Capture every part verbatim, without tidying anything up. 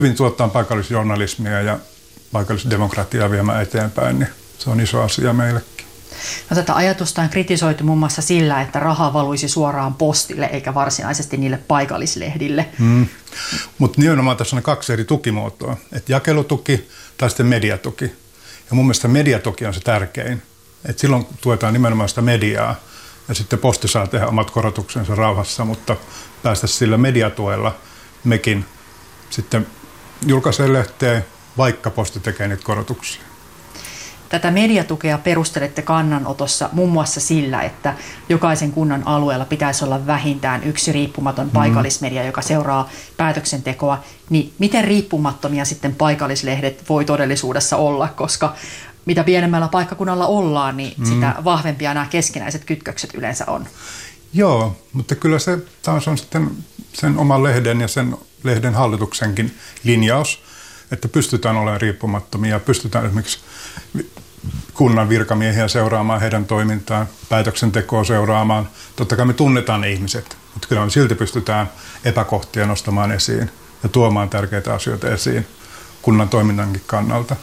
hyvin tuottaa paikallisjournalismia ja paikallisdemokratiaa viemään eteenpäin, niin se on iso asia meillekin. No, tätä ajatusta on kritisoitu muun muassa sillä, että raha valuisi suoraan postille eikä varsinaisesti niille paikallislehdille. Mm. Mutta nimenomaan tässä on kaksi eri tukimuotoa, että jakelutuki tai sitten mediatuki. Ja mun mielestä mediatuki on se tärkein. Et silloin tuetaan nimenomaan sitä mediaa ja sitten posti saa tehdä omat korotuksensa rauhassa, mutta päästä sillä mediatuella mekin sitten julkaisee lehteen, vaikka posti tekee niitä korotuksia. Tätä mediatukea perustelette kannanotossa muun muassa sillä, että jokaisen kunnan alueella pitäisi olla vähintään yksi riippumaton paikallismedia, joka seuraa päätöksentekoa. Niin miten riippumattomia sitten paikallislehdet voi todellisuudessa olla, koska mitä pienemmällä paikkakunnalla ollaan, niin mm. sitä vahvempia nämä keskinäiset kytkökset yleensä on. Joo, mutta kyllä se taas on sitten sen oman lehden ja sen lehden hallituksenkin linjaus, että pystytään olemaan riippumattomia, pystytään esimerkiksi kunnan virkamiehiä seuraamaan heidän toimintaan, päätöksentekoa seuraamaan. Totta kai me tunnetaan ne ihmiset, mutta kyllä me silti pystytään epäkohtia nostamaan esiin ja tuomaan tärkeitä asioita esiin kunnan toiminnankin kannalta.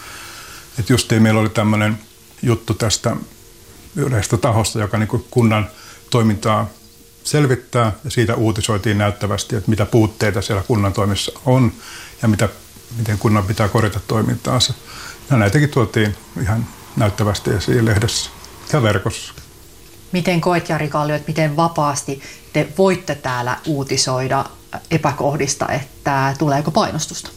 Että justiin meillä oli tämmöinen juttu tästä yhdestä tahosta, joka niin kuin kunnan toimintaa selvittää ja siitä uutisoitiin näyttävästi, että mitä puutteita siellä kunnan toimissa on ja mitä, miten kunnan pitää korjata toimintaansa. Ja näitäkin tuotiin ihan näyttävästi esiin lehdessä ja verkossa. Miten koet, Jari Kallio, että miten vapaasti te voitte täällä uutisoida epäkohdista, että tuleeko painostusta?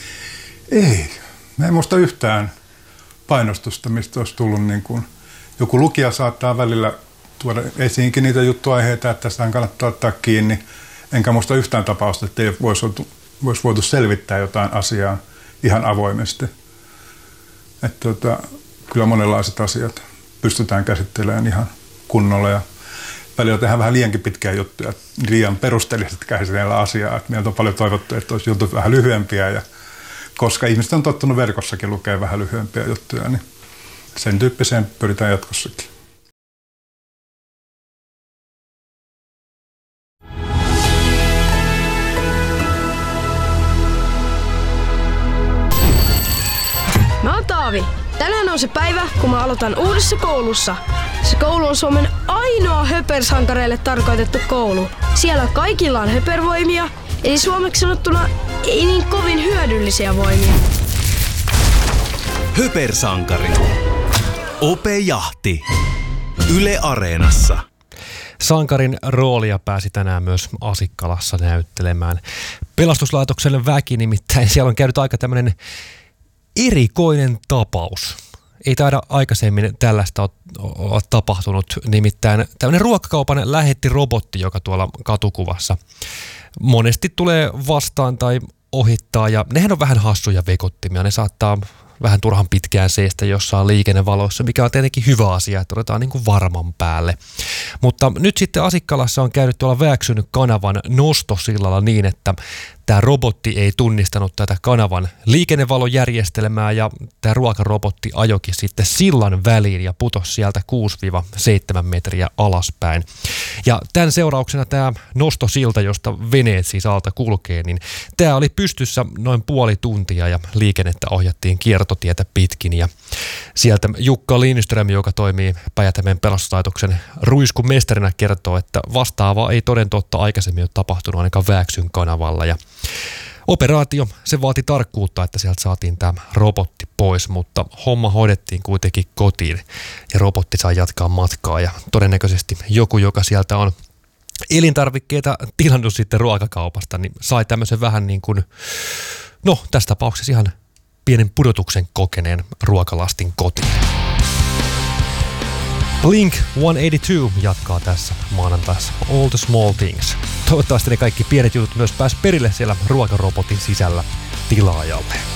Ei. Mä en muista yhtään painostusta, mistä olisi tullut niin kuin, joku lukija saattaa välillä tuoda esiinkin niitä juttuaiheita, että tästä kannattaa ottaa kiinni. Enkä muista yhtään tapausta, että ei voisi, voisi voitu selvittää jotain asiaa ihan avoimesti. Että tota, kyllä monenlaiset asiat pystytään käsittelemään ihan kunnolla ja välillä tehdään vähän liiankin pitkiä juttuja, liian perusteellisesti käsitellään asiaa. Että meiltä on paljon toivottu, että olisi jutut vähän lyhyempiä ja koska ihmiset on tottunut verkossakin lukea vähän lyhyempiä juttuja, niin sen tyyppiseen pyritään jatkossakin. Mä oon Taavi. Tänään on se päivä, kun mä aloitan uudessa koulussa. Se koulu on Suomen ainoa höpersankareille tarkoitettu koulu. Siellä kaikilla on höpervoimia, eli suomeksi sanottuna ei niin kovin hyödyllisiä voimia. Höpersankari. Ope Jahti. Yle Areenassa. Sankarin roolia pääsi tänään myös Asikkalassa näyttelemään pelastuslaitoksen väki, nimittäin siellä on käynyt aika tämmöinen erikoinen tapaus. Ei taida aikaisemmin tällaista ole tapahtunut, nimittäin tämmöinen ruokakaupan lähetti-robotti, joka tuolla katukuvassa monesti tulee vastaan tai ohittaa, ja nehän on vähän hassuja vekottimia, ne saattaa vähän turhan pitkään seistä jossain liikennevaloissa, mikä on tietenkin hyvä asia, että otetaan niin kuin varman päälle. Mutta nyt sitten Asikkalassa on käynyt tuolla Vääksyn kanavan nostosillalla niin, että tämä robotti ei tunnistanut tätä kanavan liikennevalojärjestelmää ja tämä ruokarobotti ajokin sitten sillan väliin ja putosi sieltä kuusi seitsemän metriä alaspäin. Ja tämän seurauksena tämä nostosilta, josta veneet siis alta kulkee, niin tämä oli pystyssä noin puoli tuntia ja liikennettä ohjattiin kiertotietä pitkin. Ja sieltä Jukka Lindström, joka toimii Päijät-Hämeen pelastuslaitoksen ruiskumestarina, kertoo, että vastaavaa ei toden totta aikaisemmin ole tapahtunut ainakaan Vääksyn kanavalla. Ja operaatio, se vaati tarkkuutta, että sieltä saatiin tämä robotti pois, mutta homma hoidettiin kuitenkin kotiin ja robotti sai jatkaa matkaa ja todennäköisesti joku, joka sieltä on elintarvikkeita tilannut sitten ruokakaupasta, niin sai tämmöisen vähän niin kuin, no tässä tapauksessa ihan pienen pudotuksen kokeneen ruokalastin kotiin. Blink sata kahdeksankymmentäkaksi jatkaa tässä maanantaissa All the Small Things. Toivottavasti ne kaikki pienet jutut myös pääs perille siellä ruokarobotin sisällä tilaajalle.